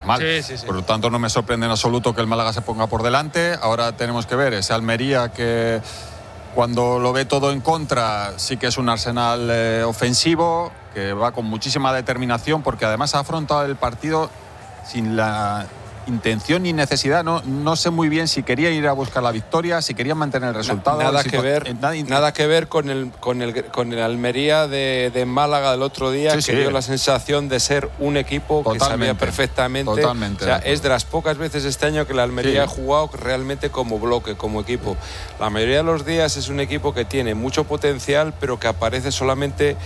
mal. Sí. Por lo tanto, no me sorprende en absoluto que el Málaga se ponga por delante. Ahora tenemos que ver ese Almería que, cuando lo ve todo en contra, sí que es un Arsenal ofensivo, que va con muchísima determinación, porque además ha afrontado el partido sin la intención ni necesidad. No sé muy bien si quería ir a buscar la victoria, si quería mantener el resultado. Nada que ver con el Almería de Málaga del otro día, que dio la sensación de ser un equipo que sabía perfectamente. Totalmente. O sea, es de las pocas veces este año que el Almería ha jugado realmente como bloque, como equipo. La mayoría de los días es un equipo que tiene mucho potencial, pero que aparece solamente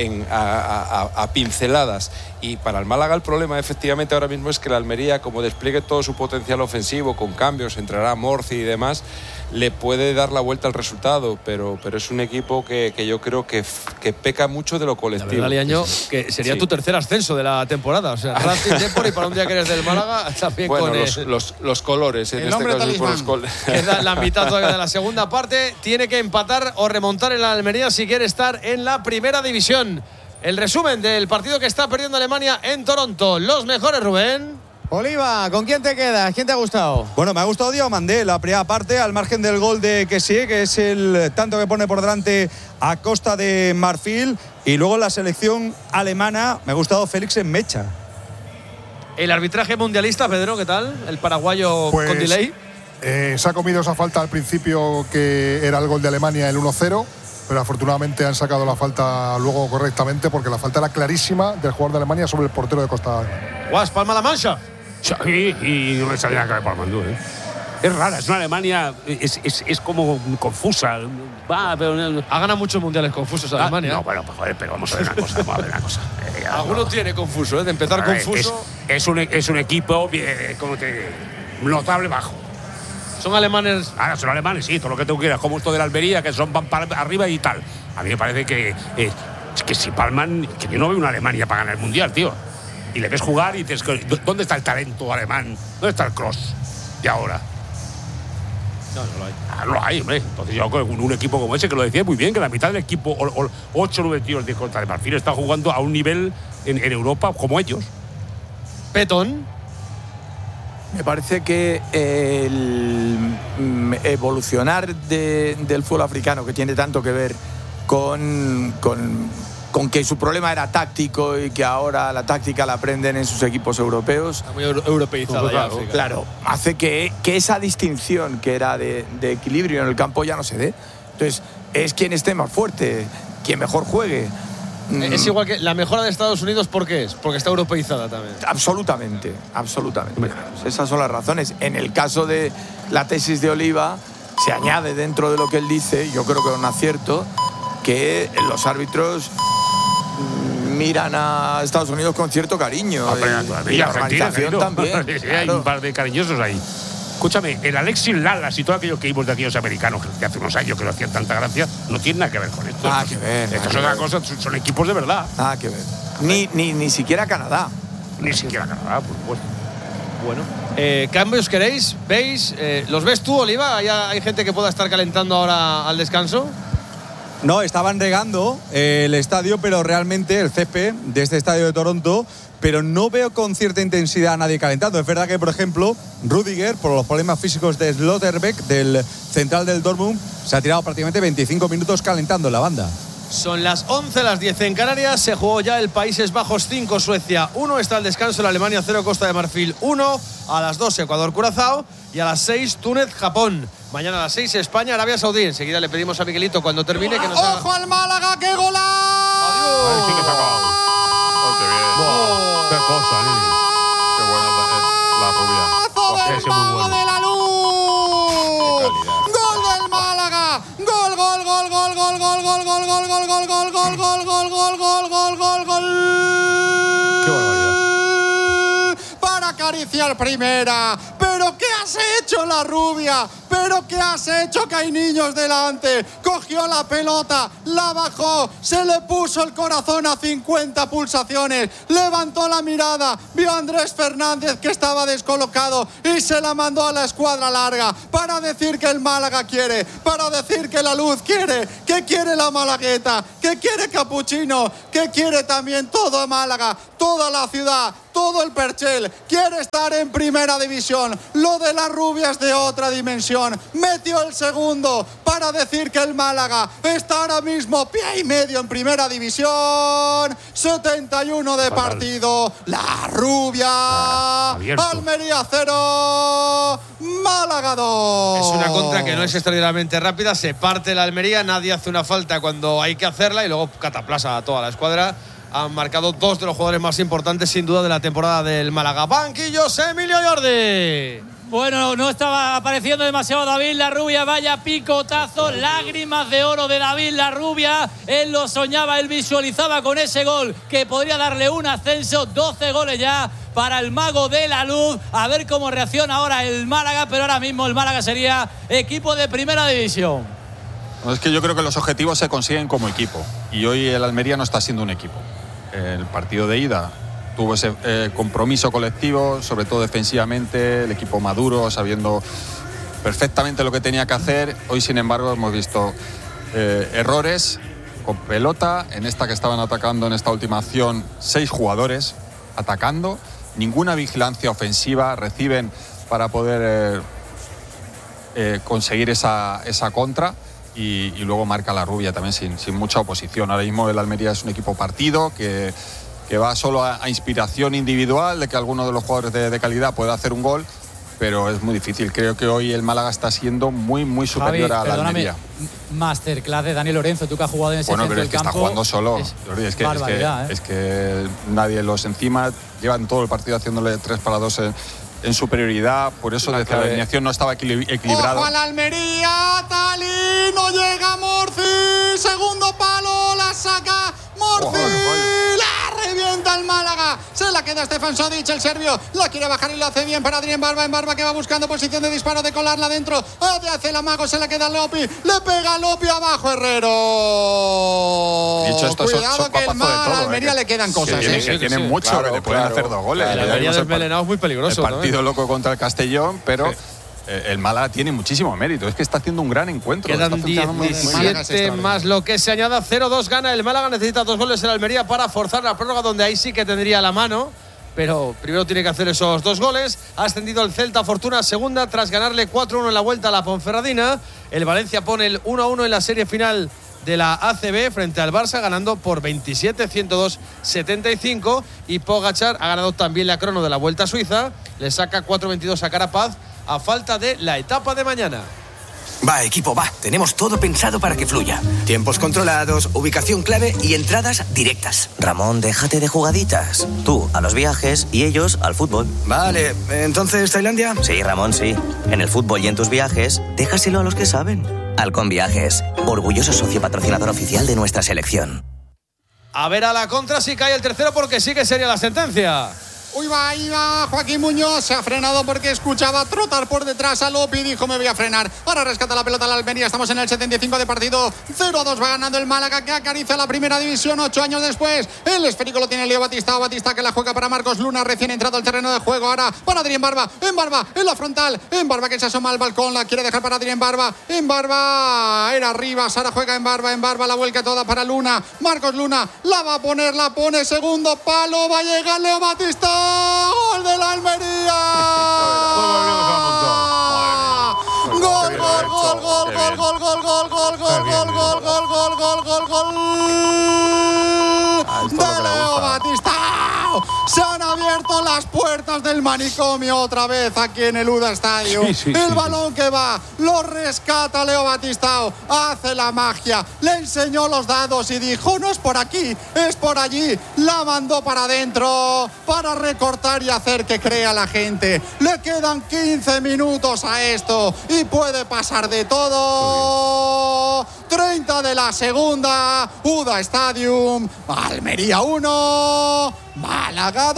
a pinceladas. Y para el Málaga el problema efectivamente ahora mismo es que el Almería, como despliegue todo su potencial ofensivo con cambios, entrará Morci y demás, le puede dar la vuelta al resultado, pero es un equipo que yo creo que peca mucho de lo colectivo. La verdad, Liaño, que sería tu tercer ascenso de la temporada. O sea, Racing Depor, y para un día que eres del Málaga, también bueno, con los colores. En este caso por los colores. Queda la mitad todavía de la segunda parte. Tiene que empatar o remontar en la Almería si quiere estar en la primera división. El resumen del partido que está perdiendo Alemania en Toronto. Los mejores, Rubén. Oliva, ¿con quién te quedas? ¿Quién te ha gustado? Bueno, me ha gustado Diomandé, la primera parte, al margen del gol de Kessie, que es el tanto que pone por delante a Costa de Marfil. Y luego la selección alemana, me ha gustado Félix en Mecha. El arbitraje mundialista, Pedro, ¿qué tal? El paraguayo con delay. Se ha comido esa falta al principio, que era el gol de Alemania, el 1-0. Pero afortunadamente han sacado la falta luego correctamente, porque la falta era clarísima del jugador de Alemania sobre el portero de Costa. Guas, palma la mancha. Sí, y no me salía que palmando, ¿eh? Es rara, es una Alemania, es como confusa. Ha ganado muchos mundiales confusos Alemania. No, bueno, pues joder, pero vamos a ver una cosa. Alguno tiene confuso, de empezar confuso. Es un equipo, como notable bajo. Son alemanes. Ahora son alemanes, sí, todo lo que tú quieras, como esto de la Almería, que van para arriba y tal. A mí me parece que si palman, que yo no veo una Alemania para ganar el mundial, tío. Y le ves jugar y dices, ¿dónde está el talento alemán? ¿Dónde está el cross? Y ahora. No lo hay. No lo hay, hombre. Entonces yo con un equipo como ese, que lo decía muy bien, que la mitad del equipo, 8 o 9 tíos de Costa de Marfil, está jugando a un nivel en Europa como ellos. Petón. Me parece que el evolucionar del fútbol africano, que tiene tanto que ver con que su problema era táctico y que ahora la táctica la aprenden en sus equipos europeos. Está muy europeizada ya. Claro, hace que esa distinción que era de equilibrio en el campo ya no se dé. Entonces, es quien esté más fuerte, quien mejor juegue. Es igual que la mejora de Estados Unidos, ¿por qué es? Porque está europeizada también. Absolutamente. Esas son las razones. En el caso de la tesis de Oliva, se añade dentro de lo que él dice, yo creo que es un acierto, que los árbitros miran a Estados Unidos con cierto cariño. Y la organización también. Sí, hay claro. Un par de cariñosos ahí. Escúchame, el Alexis Lalas y todo aquello que vimos de aquellos americanos que hace unos años que no hacían tanta gracia, no tiene nada que ver con esto. Nada que ver. Esto es otra cosa, son equipos de verdad. Nada que ver. Ni siquiera Canadá. Ni siquiera Canadá, por supuesto. Bueno, ¿cambios queréis? ¿Veis? ¿Los ves tú, Oliva? ¿Hay gente que pueda estar calentando ahora al descanso? No, estaban regando el estadio, pero realmente el césped de este estadio de Toronto, pero no veo con cierta intensidad a nadie calentando. Es verdad que, por ejemplo, Rüdiger, por los problemas físicos de Slotterbeck, del central del Dortmund, se ha tirado prácticamente 25 minutos calentando en la banda. Son las 11, las 10 en Canarias. Se jugó ya el Países Bajos 5, Suecia 1. Está el descanso, la Alemania 0, Costa de Marfil 1. A las 2, Ecuador-Curazao. Y a las 6, Túnez-Japón. Mañana a las 6, España, Arabia Saudí. Enseguida le pedimos a Miguelito, cuando termine, que nos haga... ¡Ojo al Málaga! ¡Qué golazo! ¡Adiós! Ahí sí que se ha acabado. Qué bien. Qué cosa, Qué buena la rubia. ¡Del mago de la luz! ¡Gol del Málaga! ¡Gol, gol, gol, gol, gol, gol, gol, gol, gol, gol, gol, gol, gol, gol, gol, gol, gol, gol, gol, gol! Qué barbaridad. Para acariciar primera. ¿Pero qué has hecho, la rubia? ¿Pero qué has hecho, que hay niños delante? Cogió la pelota, la bajó, se le puso el corazón a 50 pulsaciones, levantó la mirada, vio a Andrés Fernández que estaba descolocado y se la mandó a la escuadra larga para decir que el Málaga quiere, para decir que la luz quiere, que quiere la Malagueta, que quiere Capuchino, que quiere también todo Málaga, toda la ciudad, todo el Perchel, quiere estar en primera división. Lo de la rubia es de otra dimensión. Metió el segundo para decir que el Málaga está ahora mismo pie y medio en primera división. 71 de partido. La rubia. Almería 0, Málaga 2. Es una contra que no es extraordinariamente rápida. Se parte la Almería, nadie hace una falta cuando hay que hacerla y luego cataplasa a toda la escuadra. Han marcado dos de los jugadores más importantes, sin duda, de la temporada del Málaga. Banquillos, Emilio Jordi. Bueno, no estaba apareciendo demasiado David Larrubia. Vaya picotazo, lágrimas de oro de David Larrubia. Él lo soñaba, él visualizaba con ese gol que podría darle un ascenso. 12 goles ya para el mago de la luz. A ver cómo reacciona ahora el Málaga, pero ahora mismo el Málaga sería equipo de primera división. Es que yo creo que los objetivos se consiguen como equipo y hoy el Almería no está siendo un equipo. El partido de ida tuvo ese compromiso colectivo, sobre todo defensivamente, el equipo maduro, sabiendo perfectamente lo que tenía que hacer. Hoy, sin embargo, hemos visto errores con pelota. En esta que estaban atacando, en esta última acción, 6 jugadores atacando, ninguna vigilancia ofensiva, reciben para poder conseguir esa contra. Y luego marca la rubia también sin mucha oposición. Ahora mismo el Almería es un equipo partido que va solo a inspiración individual de que alguno de los jugadores de calidad pueda hacer un gol, pero es muy difícil. Creo que hoy el Málaga está siendo muy superior, Javi, a la Almería. Masterclass de Dani Lorenzo, tú que has jugado en ese centro del campo. Está jugando solo. Es que nadie los encima, llevan todo el partido haciéndole 3-2 en superioridad, por eso desde la alineación no estaba equilibrado. ¡Ojo a la Almería! ¡Talí! ¡No llega Morci! ¡Segundo palo! ¡La saca Morci! ¡La revienta el Málaga! Se la queda Stefan Sodic, el serbio. La quiere bajar y lo hace bien para Adrián Barba. En Barba que va buscando posición de disparo, de colarla dentro. Hace el amago, se la queda Lopi. Le pega Lopi abajo, Herrero. Dicho esto, cuidado que el Málaga, Almería le quedan cosas. Tiene mucho, que le pueden hacer 2 goles. La Almería desmelenado es muy peligroso. El partido loco contra el Castellón, pero el Málaga tiene muchísimo mérito. Es que está haciendo un gran encuentro. Quedan 17 más lo que se añada. 0-2 gana el Málaga. Necesita 2 goles en Almería para forzar la prórroga, donde ahí sí que tendría la mano. Pero primero tiene que hacer esos 2 goles. Ha ascendido el Celta Fortuna segunda tras ganarle 4-1 en la vuelta a la Ponferradina. El Valencia pone el 1-1 en la serie final de la ACB frente al Barça, ganando por 27, 102-75. Y Pogačar ha ganado también la crono de la Vuelta a Suiza. Le saca 4.22 a Carapaz a falta de la etapa de mañana. Va, equipo, va. Tenemos todo pensado para que fluya. Tiempos controlados, ubicación clave y entradas directas. Ramón, déjate de jugaditas. Tú a los viajes y ellos al fútbol. Vale, ¿entonces Tailandia? Sí, Ramón, sí. En el fútbol y en tus viajes, déjaselo a los que saben. Halcón Viajes, orgulloso socio patrocinador oficial de nuestra selección. A ver a la contra si cae el tercero, porque sí que sería la sentencia. Uy, va Joaquín Muñoz, se ha frenado porque escuchaba trotar por detrás a Lopi, dijo me voy a frenar. Ahora rescata la pelota la Almería, estamos en el 75 de partido. 0-2 va ganando el Málaga, que acaricia la primera división 8 años después. El esférico lo tiene Leo Batista, Batista que la juega para Marcos Luna, recién entrado al terreno de juego. Ahora para Adrián Barba, en la frontal, en Barba que se asoma al balcón, la quiere dejar para Adrián Barba, en Barba, era arriba, Sara juega en Barba la vuelca toda para Luna, Marcos Luna, la va a poner, la pone, segundo palo, va a llegar Leo Batista. ¡Gol de la Almería! ¡Gol! ¡De Leo Batista! Se han abierto las puertas del manicomio otra vez aquí en el UDA Stadium. El balón que va, lo rescata Leo Batistao, hace la magia, le enseñó los dados y dijo, no es por aquí, es por allí. La mandó para adentro para recortar y hacer que crea la gente. Le quedan 15 minutos a esto y puede pasar de todo. 30 de la segunda. UDA Stadium, Almería 1, Málaga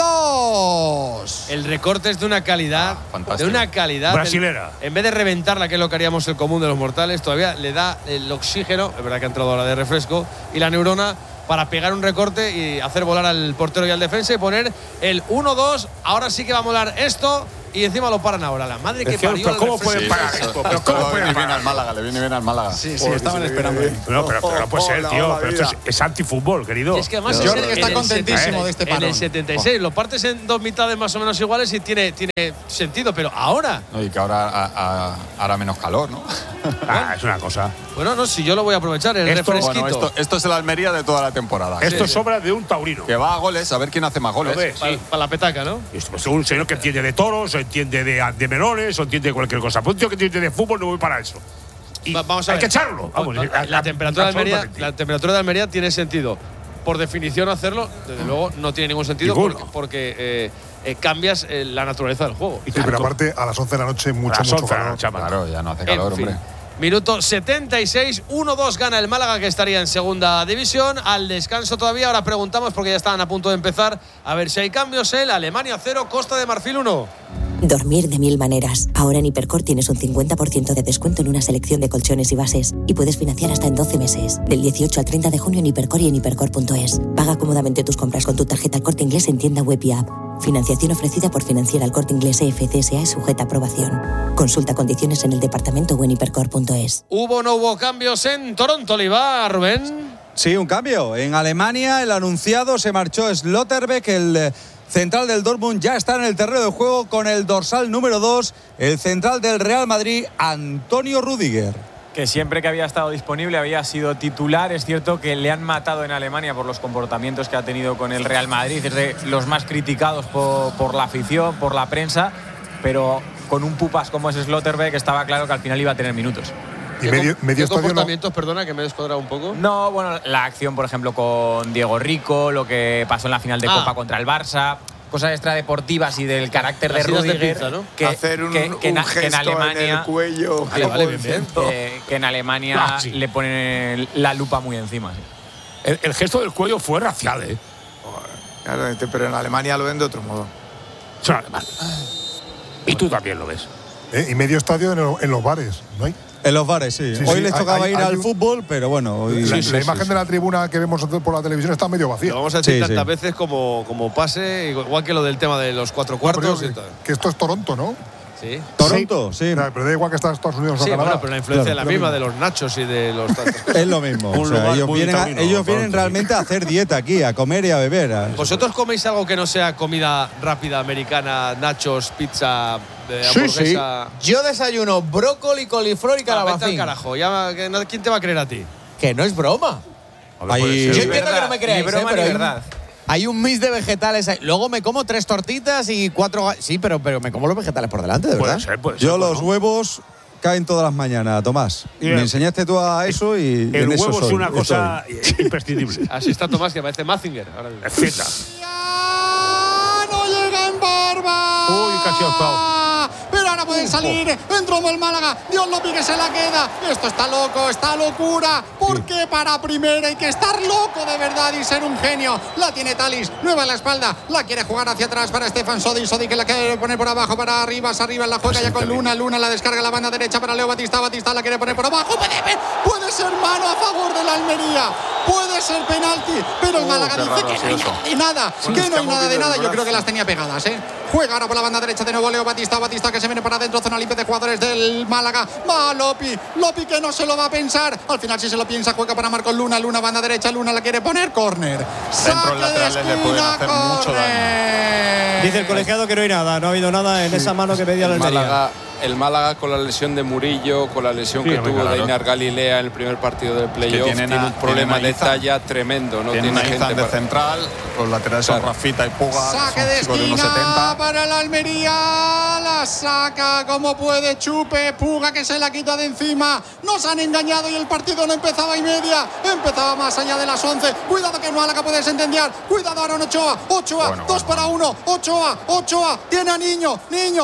2. El recorte es de una calidad, fantástico. de una calidad Brasilera. En vez de reventarla, que es lo que haríamos el común de los mortales, todavía le da el oxígeno, es verdad que ha entrado ahora de refresco, y la neurona para pegar un recorte y hacer volar al portero y al defensa y poner el 1-2. Ahora sí que va a molar esto y encima lo paran ahora. La madre que parió. Pero ¿cómo pueden parar esto? Pero ¿Cómo le viene pueden al Málaga, le viene bien al Málaga. Sí, estaban esperando. No, pero no puede ser, tío. Pero esto es antifútbol, querido. Y es que además Jordi está contentísimo de este parón. En el 76 lo partes en dos mitades más o menos iguales y tiene sentido, pero ahora. No, y que ahora hará menos calor, ¿no? Es una cosa. Bueno, no, si yo lo voy a aprovechar, el Esto- refresquito. Bueno, esto es el Almería de toda la temporada. Esto es obra de un taurino. Que va a goles, a ver quién hace más goles. Lo ves, sí. Para la petaca, ¿no? Esto es un señor que entiende de toros, o entiende de melones, o entiende de cualquier cosa. Pues un tío que entiende de fútbol no voy para eso. Y Vamos a hay ver. que echarlo. Vamos, La temperatura absolutamente. de Almería tiene sentido. Por definición hacerlo, desde luego, no tiene ningún sentido Ninguno. porque cambias la naturaleza del juego. Y Sí, pero tanto. aparte a las 11 de la noche A mucho las 11 de la calor. noche, mano. Claro, ya no hace En calor, fin. hombre. Minuto 76, 1-2 gana el Málaga, que estaría en segunda división. Al descanso todavía, ahora preguntamos porque ya estaban a punto de empezar. A ver si hay cambios. Alemania 0, Costa de Marfil 1. Dormir de mil maneras. Ahora en Hipercor tienes un 50% de descuento en una selección de colchones y bases. Y puedes financiar hasta en 12 meses. Del 18 al 30 de junio en Hipercor y en hipercor.es. Paga cómodamente tus compras con tu tarjeta El Corte Inglés en tienda web y app. Financiación ofrecida por Financiera El Corte Inglés EFCSA y sujeta a aprobación. Consulta condiciones en el departamento o en hipercor.es. ¿Hubo o no hubo cambios en Toronto, Oliva, Rubén? Sí, un cambio. En Alemania, el anunciado se marchó Slotterbeck, el central del Dortmund, ya está en el terreno de juego con el dorsal número 2, el central del Real Madrid, Antonio Rüdiger. Que siempre que había estado disponible había sido titular. Es cierto que le han matado en Alemania por los comportamientos que ha tenido con el Real Madrid. Es de los más criticados por la afición, por la prensa, pero con un pupas como es Slotterbeck estaba claro que al final iba a tener minutos. Y medio ¿Qué estadio no. comportamientos, perdona, que me he descuadrado un poco? No, bueno, la acción, por ejemplo, con Diego Rico, lo que pasó en la final de Copa contra el Barça, cosas extradeportivas y del carácter de Las idas de Rüdiger, pinza, ¿no? Hacer un gesto en Alemania, en el cuello. Vale, bien. que en Alemania sí. le ponen la lupa muy encima. Sí. El gesto del cuello fue racial, ¿eh? Claro, pero en Alemania lo ven de otro modo. Son alemanes. Y tú también lo ves. Y medio estadio en los bares, ¿no hay? En los bares, sí. Sí, Hoy sí, les tocaba ir al un- fútbol, pero bueno. Hoy La imagen de la tribuna que vemos por la televisión está medio vacía. Lo vamos a decir Sí, tantas sí. veces como pase, igual que lo del tema de los 4 cuartos. Pero y tal. que esto es Toronto, ¿no? Sí. Toronto, sí. Pero da igual que está en Estados Unidos o Sí, Canadá. bueno, pero la influencia es la Claro, misma lo de los nachos y de los tantos. Es lo mismo. Un O sea, lugar ellos muy vienen, taurino, ellos vienen Toronto. realmente a hacer dieta aquí, a comer y a beber. ¿Vosotros coméis algo que no sea comida rápida americana, nachos, pizza, Sí, hamburguesa? Yo desayuno brócoli, coliflor y Vete al calabacín. carajo, ¿quién te va a creer a ti? Que no es broma. Ahí- Yo entiendo que no me creáis, Ni broma pero ni hay verdad. hay un mix de vegetales ahí. Luego me como 3 tortitas y 4… Sí, pero me como los vegetales por delante, de verdad. Puede ser, puede ser. Yo los bueno. huevos caen todas las mañanas, Tomás. Y Me enseñaste tú a eso y El en eso huevo es soy, una estoy. cosa imprescindible. Así está Tomás, que parece Mazinger. Ahora mismo. Zeta. ¡Ya no llega en barba! Uy, casi ha estado. Pero ahora pueden salir. Entró el Málaga. Dios lo pique, se la queda. Esto está loco, está locura. Porque para primera hay que estar loco de verdad y ser un genio. La tiene Talis, nueva en la espalda. La quiere jugar hacia atrás para Stefan Sodi. Sodi que la quiere poner por abajo para arriba. Arriba la juega ya con Luna. Luna la descarga a la banda derecha para Leo Batista. Batista la quiere poner por abajo. Puede ser mano a favor de la Almería. Puede ser penalti. Pero el Málaga qué dice raro que ha no sido hay eso. nada de nada. Que no hay nada de nada. Yo creo que las tenía pegadas, ¿eh? Juega ahora por la banda derecha de nuevo Leo Batista. Batista que se viene para adentro. Zona limpia de jugadores del Málaga. Va Lopi. Lopi que no se lo va a pensar. Al final si se lo piensa juega para Marcos Luna. Luna banda derecha. Luna la quiere poner. Córner. Centros laterales le pueden hacer mucho daño. Dice el colegiado que no hay nada, no ha habido nada en esa mano que pedía la Almería. El Málaga con la lesión de Murillo, con la lesión Sí, que hombre, tuvo claro. de Einar Galilea en el primer partido del playoff, tienen tiene a- un problema tienen a de Izan. talla tremendo. No Tiene tiene una Izan gente de para… central, los laterales son Claro. Rafita y Puga, Saque son de chicos de unos esquina 70. para la Almería. La La saca como puede Chupe. Puga que se la quita de encima. Nos han engañado y el partido no empezaba y media. Empezaba más allá de las 11. Cuidado que el Málaga puede sentenciar. Cuidado Aaron Ochoa. Ochoa, 2 para 1. Ochoa. Tiene a Niño.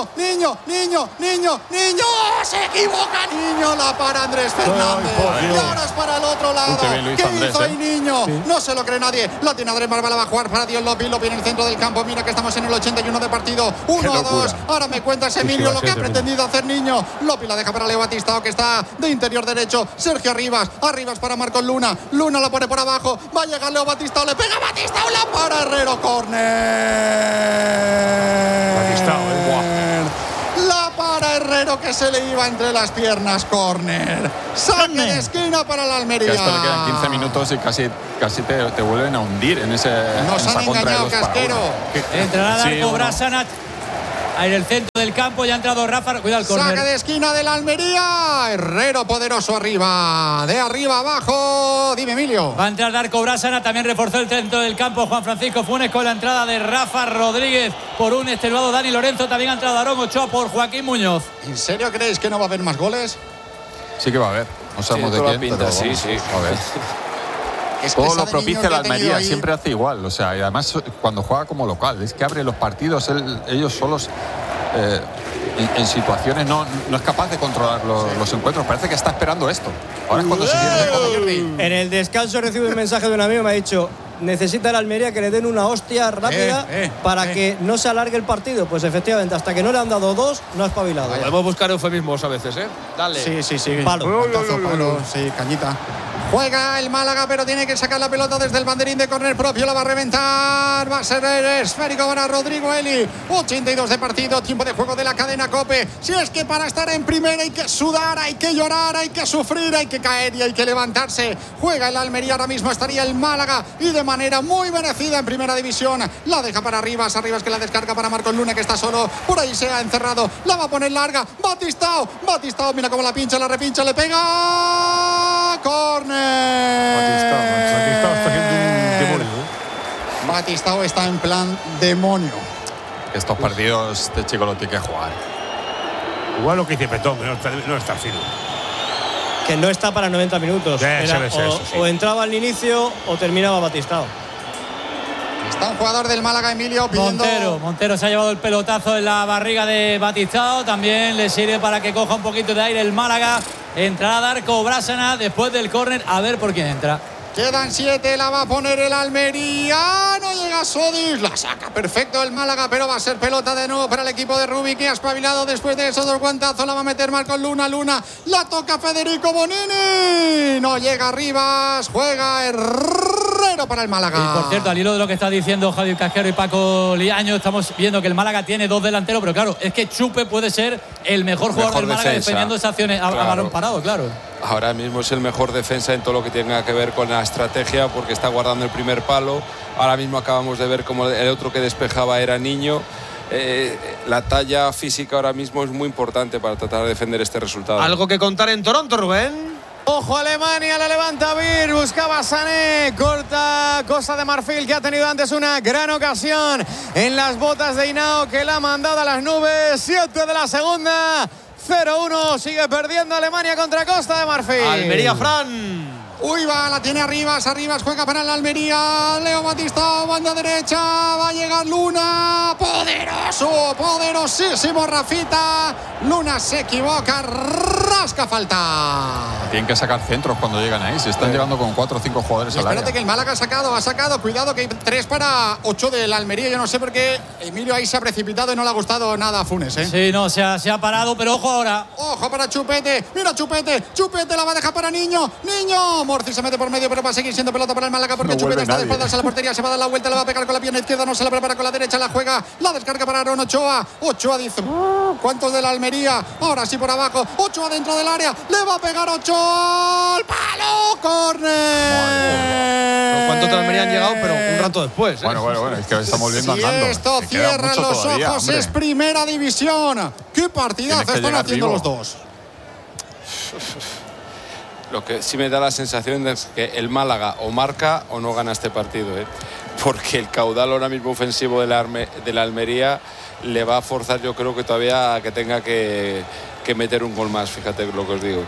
Se equivoca Niño. La para Andrés Fernández. Y ahora es para el otro lado. ¿Qué hizo ahí Niño? Sí. No se lo cree nadie. La tiene Andrés Marva, la va a jugar para Dios Lopi en el centro del campo. Mira que estamos en el 81 de partido. 1-2. Ahora me cuentas, Emilio, lo que ha pretendido hacer Niño. Lopi la deja para Leo Batistao, que está de interior derecho. Sergio Arribas para Marcos Luna. Luna la pone por abajo. Va a llegar Leo Batistao. Le pega Batistao. La para Herrero. Córner. Batistao, La para Herrero, que se le iba entre las piernas. Córner. Saque de esquina para la Almería. Que a esto le quedan 15 minutos y casi te vuelven a hundir en ese. Nos han engañado, Casquero. Entrará Darko Brasanac en el centro del campo. Ya ha entrado Rafa. Cuidado el córner. Saque de esquina de la Almería. Herrero poderoso arriba. De arriba abajo. Dime, Emilio. Va a entrar Darko Brasanac. También reforzó el centro del campo Juan Francisco Funes con la entrada de Rafa Rodríguez por un extenuado Dani Lorenzo. También ha entrado Aarón Ochoa por Joaquín Muñoz. ¿En serio creéis que no va a haber más goles? Sí que va a haber. No sabemos de quién, pero sí. A ver. Todo lo propicia la Almería, siempre hace igual. O sea, y además cuando juega como local, es que abre los partidos ellos solos. En situaciones no es capaz de controlar los encuentros. Parece que está esperando esto. Ahora es cuando se siente. En el descanso recibo un mensaje de un amigo, me ha dicho: necesita la Almería que le den una hostia rápida para que no se alargue el partido. Pues efectivamente, hasta que no le han dado 2, no ha espabilado. Podemos buscar eufemismos a veces, Dale. Sí. Palo. Sí, cañita. Juega el Málaga, pero tiene que sacar la pelota desde el banderín de córner propio. La va a reventar. Va a ser esférico para Rodrigo Eli. 82 de partido. Tiempo de juego de la cadena COPE. Si es que para estar en primera hay que sudar, hay que llorar, hay que sufrir, hay que caer y hay que levantarse. Juega el Almería. Ahora mismo estaría el Málaga y de manera muy merecida en primera división. La deja para Arribas que la descarga para Marcos Luna, que está solo. Por ahí se ha encerrado. La va a poner larga. Batistao. Mira cómo la pincha, la repincha, le pega. Córner. Batistao está haciendo un demonio. Batistao está en plan demonio. Estos partidos este chico lo tiene que jugar. Igual lo que dice Petón, no está fino. Que no está para 90 minutos. O entraba al inicio o terminaba Batistao. Está un jugador del Málaga, Emilio, pidiendo... Montero se ha llevado el pelotazo en la barriga de Batistao. También le sirve para que coja un poquito de aire el Málaga. Entrará Darko Brasanac después del córner. A ver por quién entra. Quedan 7, la va a poner el Almería. No llega Sodis, la saca perfecto el Málaga, pero va a ser pelota de nuevo para el equipo de Rubí, que ha espabilado después de esos 2 guantazos. La va a meter Marcos Luna, la toca Federico Bonini. No llega Arribas, juega Herrero para el Málaga. Y por cierto, al hilo de lo que está diciendo Javier Casquero y Paco Liaño, estamos viendo que el Málaga tiene 2 delanteros, pero claro, es que Chupe puede ser el mejor jugador del Málaga defendiendo esas acciones a balón parado, claro. Ahora mismo es el mejor defensa en todo lo que tenga que ver con la estrategia, porque está guardando el primer palo. Ahora mismo acabamos de ver como el otro que despejaba era Niño. La talla física ahora mismo es muy importante para tratar de defender este resultado. ¿Algo que contar en Toronto, Rubén? Ojo, Alemania, la levanta Bir, buscaba Sané, corta Costa de Marfil, que ha tenido antes una gran ocasión en las botas de Hinao, que la ha mandado a las nubes. 7 de la segunda. 0-1, sigue perdiendo Alemania contra Costa de Marfil. Almería, Fran. Uy, la tiene Arribas, juega para la Almería. Leo Batistao, banda derecha, va a llegar Luna. Poderosísimo Rafita. Luna se equivoca, rasca falta. Tienen que sacar centros cuando llegan ahí. Se están llegando con 4 o 5 jugadores al área. Espérate que el Málaga ha sacado. Cuidado que hay 3 para 8 del Almería. Yo no sé por qué Emilio ahí se ha precipitado y no le ha gustado nada a Funes, Sí, no, se ha parado, pero ojo ahora. Ojo para Chupete. Mira Chupete la va a dejar para Niño. Morci se mete por medio, pero va a seguir siendo pelota para el Málaga, porque Chupete está de espaldas a la portería, se va a dar la vuelta, la va a pegar con la pierna izquierda, no se la prepara con la derecha, la juega, la descarga para Aaron Ochoa. Ochoa dice: ¿cuántos de la Almería? Ahora sí por abajo, Ochoa dentro del área, le va a pegar Ochoa al palo, córner. ¿Cuántos de la Almería han llegado? Pero un rato después. Bueno, es que estamos volviendo andando. Esto cierra los ojos, hombre. Es primera división. ¿Qué partidazo están haciendo los dos? Lo que sí me da la sensación es que el Málaga o marca o no gana este partido, porque el caudal ahora mismo ofensivo de la Almería le va a forzar, yo creo que todavía a que tenga que meter un gol más, fíjate lo que os digo.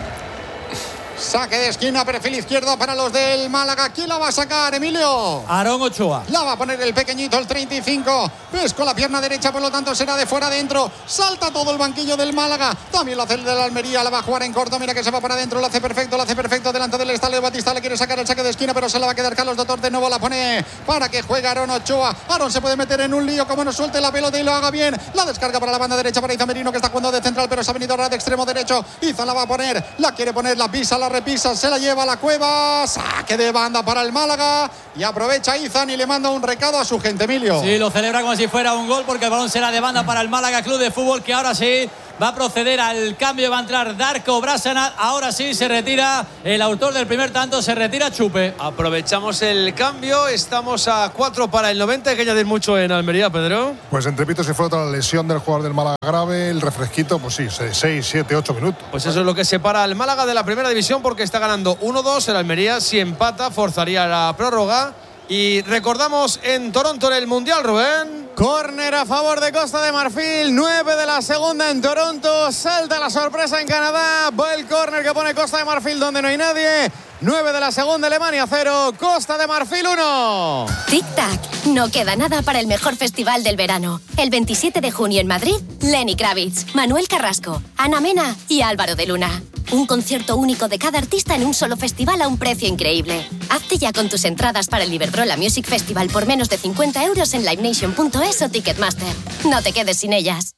Saque de esquina, perfil izquierdo para los del Málaga. ¿Quién la va a sacar, Emilio? Aarón Ochoa. La va a poner el pequeñito, el 35. Ves con la pierna derecha, por lo tanto será de fuera adentro. Salta todo el banquillo del Málaga. También lo hace el de la Almería. La va a jugar en corto. Mira que se va para adentro. Lo hace perfecto. Delante del estadio Batista le quiere sacar el saque de esquina, pero se la va a quedar Carlos Doctor. De nuevo la pone para que juegue Aarón Ochoa. Aarón se puede meter en un lío, como no suelte la pelota y lo haga bien. La descarga para la banda derecha para Izan Merino, que está jugando de central, pero se ha venido ahora de extremo derecho. Izan la va a poner. La quiere poner, la pisa, la repisa, se la lleva a la Cueva. Saque de banda para el Málaga. Y aprovecha Izan y le manda un recado a su gente, Emilio. Sí, lo celebra como si fuera un gol, porque el balón será de banda para el Málaga Club de Fútbol, que ahora sí va a proceder al cambio. Va a entrar Darko Brasanac. Ahora sí se retira el autor del primer tanto, se retira Chupe. Aprovechamos el cambio. Estamos a 4 para el 90. Hay que añadir mucho en Almería, Pedro. Pues entre pitos y flauta la lesión del jugador del Málaga grave, el refresquito, pues sí, 6, 7, 8 minutos. Pues eso es lo que separa al Málaga de la primera división, porque está ganando 1-2. El Almería, si empata, forzaría la prórroga. Y recordamos en Toronto en el Mundial, Rubén. Córner a favor de Costa de Marfil, 9 de la segunda en Toronto. Salta la sorpresa en Canadá. Va el córner que pone Costa de Marfil donde no hay nadie. 9 de la segunda, Alemania 0, Costa de Marfil 1. Tic-tac, no queda nada para el mejor festival del verano. El 27 de junio en Madrid, Lenny Kravitz, Manuel Carrasco, Ana Mena y Álvaro de Luna. Un concierto único de cada artista en un solo festival a un precio increíble. Hazte ya con tus entradas para el Iberdrola Music Festival por menos de 50 euros en livenation.es o Ticketmaster. No te quedes sin ellas.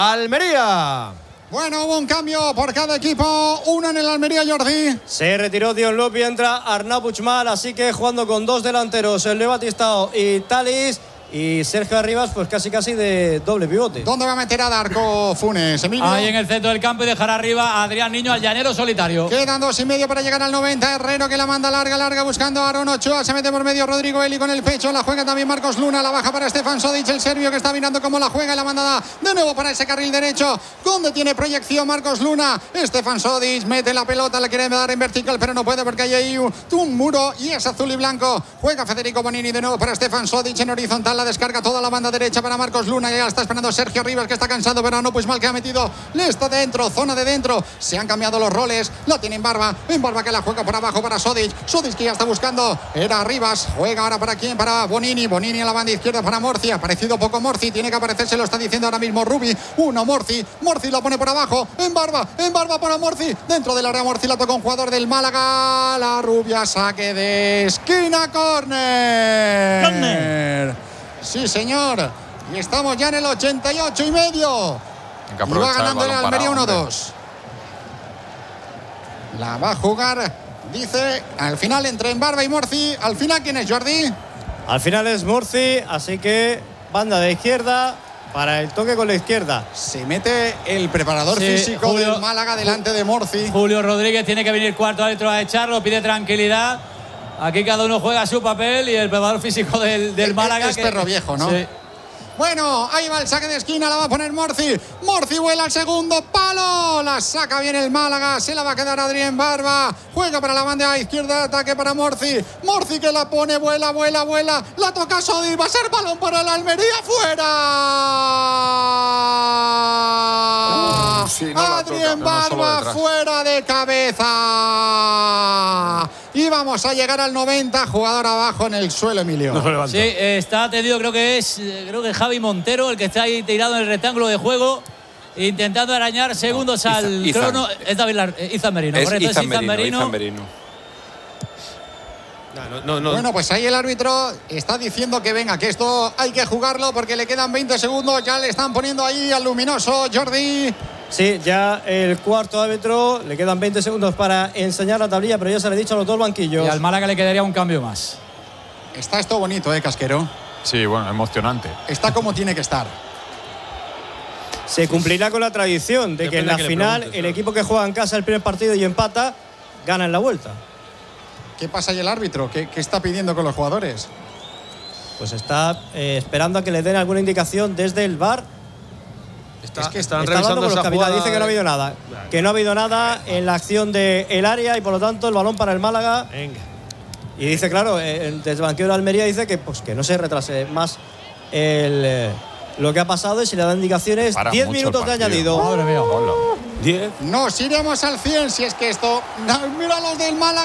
Almería. Bueno, hubo un cambio por cada equipo. Uno en el Almería, Jordi. Se retiró Dion Lopi, entra Arnau Puigmal, así que jugando con dos delanteros, el Leo Batistao y Talis. Y Sergio Arribas, pues casi de doble pivote. ¿Dónde va a meter a Darko Funes, Emilio? Ahí en el centro del campo, y dejará arriba a Adrián Niño, al llanero solitario. Quedan 2,5 para llegar al 90. Herrero que la manda larga buscando a Aarón Ochoa. Se mete por medio Rodrigo Eli con el pecho. La juega también Marcos Luna. La baja para Stefan Sodic, el serbio, que está mirando cómo la juega. Y la manda de nuevo para ese carril derecho, donde tiene proyección Marcos Luna. Stefan Sodic mete la pelota, le quiere dar en vertical, pero no puede porque hay ahí un muro y es azul y blanco. Juega Federico Bonini de nuevo para Stefan Sodic en horizontal. La descarga toda la banda derecha para Marcos Luna. Ya está esperando Sergio Rivas, que está cansado, pero no, pues mal que ha metido. Le está dentro, zona de dentro. Se han cambiado los roles. La tiene en Barba que la juega por abajo para Sodic. Sodic que ya está buscando. Era Rivas. Juega ahora para quién, para Bonini. Bonini a la banda izquierda para Morci. Ha parecido poco Morci. Tiene que aparecerse, lo está diciendo ahora mismo Rubi. Uno Morci. Morci lo pone por abajo. En Barba para Morci. Dentro del área Morci la toca un jugador del Málaga. La rubia, saque de esquina, córner. Sí, señor. Y estamos ya en el 88 y medio. Y va ganando el Almería 1-2. La va a jugar, dice, al final entre Embarba y Morci. Al final, ¿quién es, Jordi? Al final es Morci, así que banda de izquierda para el toque con la izquierda. Se mete el preparador físico del Málaga delante de Morci. Julio Rodríguez tiene que venir cuarto árbitro a echarlo, pide tranquilidad. Aquí cada uno juega su papel y el preparador físico del Málaga. Es perro viejo, ¿no? Sí. Bueno, ahí va el saque de esquina, la va a poner Morci. Morci vuela al segundo palo. La saca bien el Málaga, se la va a quedar Adrián Barba. Juega para la banda izquierda, ataque para Morci. Morci que la pone, vuela. La toca Sodi, va a ser balón para la Almería, fuera. Sí, no Adrián Barba fuera de cabeza. Y vamos a llegar al 90, jugador abajo en el suelo, Emilio. Sí, está atendido, creo que Javi Montero, el que está ahí tirado en el rectángulo de juego, intentando arañar segundos al crono. Es Izan Merino, correcto, es Izan Merino. Bueno, pues ahí el árbitro está diciendo que venga, que esto hay que jugarlo porque le quedan 20 segundos. Ya le están poniendo ahí al luminoso, Jordi. Sí, ya el cuarto árbitro, le quedan 20 segundos para enseñar la tablilla, pero ya se le ha dicho a los dos banquillos. Y al Málaga le quedaría un cambio más. Está esto bonito, Casquero. Sí, bueno, emocionante. Está como tiene que estar. Se cumplirá con la tradición de que en la final el equipo que juega en casa el primer partido y empata, gana en la vuelta. ¿Qué pasa ahí el árbitro? ¿Qué está pidiendo con los jugadores? Pues está esperando a que le den alguna indicación desde el VAR. Están revisando con los jugada. Dice que no ha habido nada. Que no ha habido nada en la acción del área y por lo tanto el balón para el Málaga. Venga. Y dice, claro, desde el banquillo de Almería dice que no se retrase más el lo que ha pasado es si le dan indicaciones. 10 minutos de añadido. Madre mía. 10. Nos iremos al 100 si es que esto… Mira los del Málaga.